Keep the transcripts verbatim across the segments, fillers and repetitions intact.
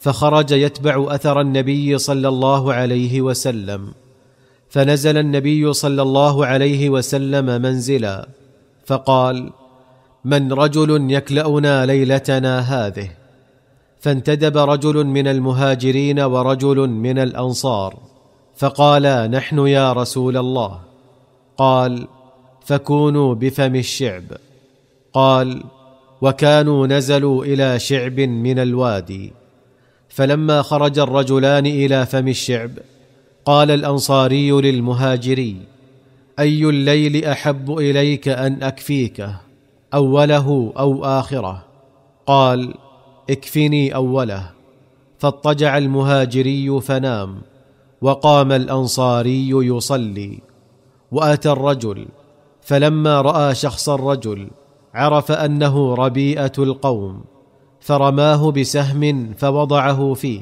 فخرج يتبع أثر النبي صلى الله عليه وسلم، فنزل النبي صلى الله عليه وسلم منزلا، فقال: من رجل يكلأنا ليلتنا هذه؟ فانتدب رجل من المهاجرين ورجل من الأنصار، فقالا: نحن يا رسول الله. قال: فكونوا بفم الشعب. قال: وكانوا نزلوا إلى شعب من الوادي. فلما خرج الرجلان إلى فم الشعب، قال الأنصاري للمهاجري: أي الليل أحب إليك أن أكفيكه، أوله أو آخره؟ قال: اكفني أوله. فاضطجع المهاجري فنام، وقام الأنصاري يصلي. وأتى الرجل، فلما رأى شخص الرجل عرف أنه ربيئة القوم، فرماه بسهم فوضعه فيه،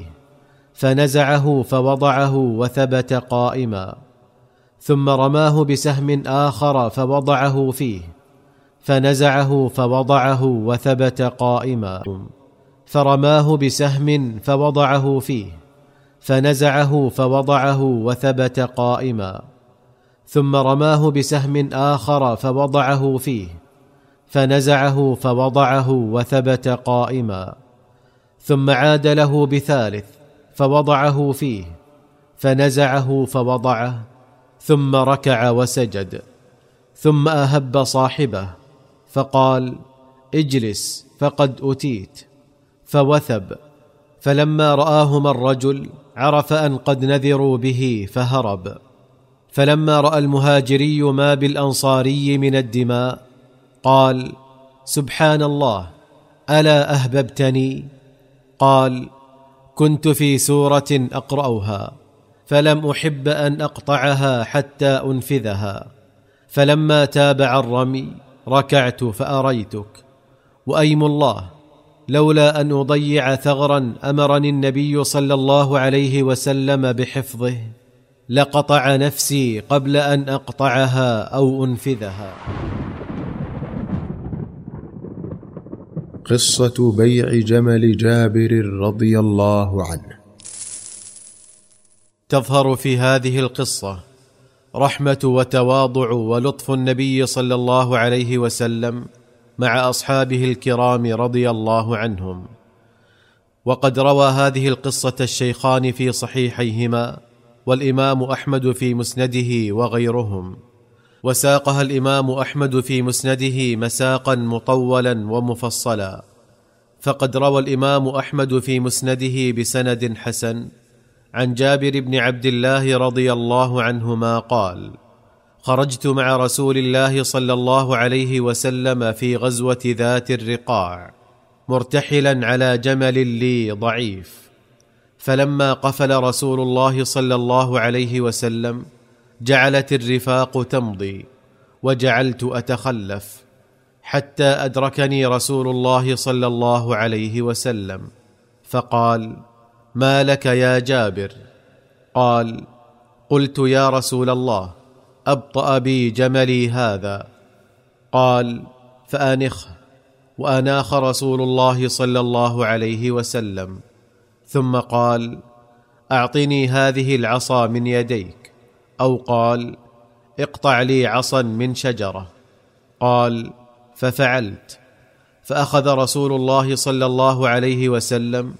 فنزعه فوضعه وثبت قائما. ثم رماه بسهم آخر فوضعه فيه، فنزعه فوضعه وثبت قائما. فرماه بسهم فوضعه فيه، فنزعه فوضعه وثبت قائما. ثم رماه بسهم آخر فوضعه فيه، فنزعه فوضعه وثبت قائما. ثم عاد له بثالث فوضعه فيه، فنزعه فوضعه، ثم ركع وسجد. ثم أهب صاحبه فقال: اجلس فقد أتيت. فوثب. فلما رآهما الرجل عرف أن قد نذروا به فهرب. فلما رأى المهاجري ما بالأنصاري من الدماء قال: سبحان الله، ألا أهببتني؟ قال: كنت في سورة أقرأها، فلم أحب أن أقطعها حتى أنفذها، فلما تابع الرمي ركعت فأريتك. وأيم الله، لولا أن أضيع ثغرا أمرني النبي صلى الله عليه وسلم بحفظه لقطع نفسي قبل أن أقطعها أو أنفذها. قصة بيع جمل جابر رضي الله عنه. تظهر في هذه القصة رحمة وتواضع ولطف النبي صلى الله عليه وسلم مع أصحابه الكرام رضي الله عنهم. وقد روى هذه القصة الشيخان في صحيحيهما، والإمام أحمد في مسنده وغيرهم، وساقها الإمام أحمد في مسنده مساقا مطولا ومفصلا. فقد روى الإمام أحمد في مسنده بسند حسن عن جابر بن عبد الله رضي الله عنهما قال: خرجت مع رسول الله صلى الله عليه وسلم في غزوة ذات الرقاع مرتحلا على جمل لي ضعيف، فلما قفل رسول الله صلى الله عليه وسلم جعلت الرفاق تمضي، وجعلت أتخلف، حتى أدركني رسول الله صلى الله عليه وسلم فقال: ما لك يا جابر؟ قال: قلت: يا رسول الله، أبطأ بي جملي هذا. قال: فآنخه. وأناخ رسول الله صلى الله عليه وسلم، ثم قال: أعطني هذه العصا من يديك، أو قال: اقطع لي عصا من شجرة. قال: ففعلت. فأخذ رسول الله صلى الله عليه وسلم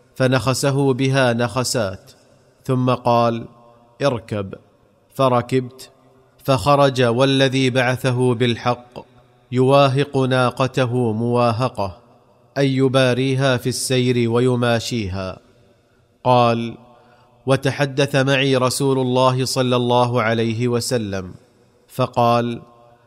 فنخسه بها نخسات، ثم قال: اركب. فركبت، فخرج والذي بعثه بالحق يواهق ناقته مواهقة، أي يباريها في السير ويماشيها. قال: وتحدث معي رسول الله صلى الله عليه وسلم فقال: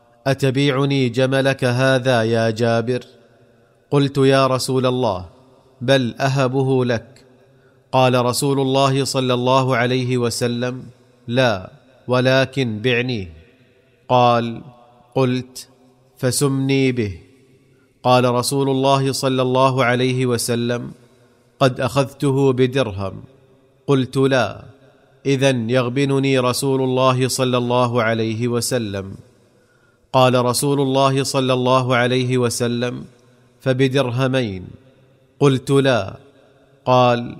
أتبيعني جملك هذا يا جابر؟ قلت: يا رسول الله، بل أهبه لك. قال رسول الله صلى الله عليه وسلم: لا، ولكن بعنيه. قال: قلت: فسمني به. قال رسول الله صلى الله عليه وسلم: قد أخذته بدرهم. قلت: لا، إذن يغبنني رسول الله صلى الله عليه وسلم. قال رسول الله صلى الله عليه وسلم: فبدرهمين. قلت: لا. قال: